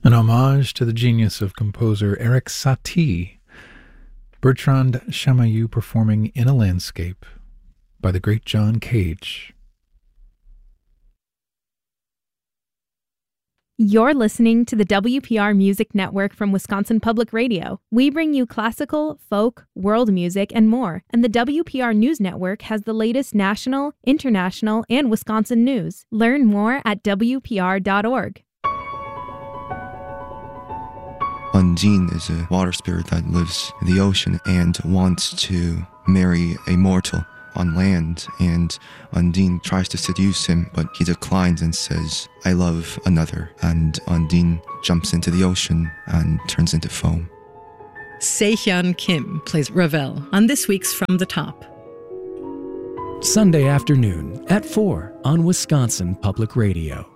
An homage to the genius of composer Erik Satie, Bertrand Chamayou performing In a Landscape by the great John Cage. You're listening to the WPR Music Network from Wisconsin Public Radio. We bring you classical, folk, world music, and more. And the WPR News Network has the latest national, international, and Wisconsin news. Learn more at WPR.org. Undine is a water spirit that lives in the ocean and wants to marry a mortal on land, and Undine tries to seduce him, but he declines and says, "I love another," and Undine jumps into the ocean and turns into foam. Se-Hyun Kim plays Ravel on this week's From the Top. Sunday afternoon at 4 on Wisconsin Public Radio.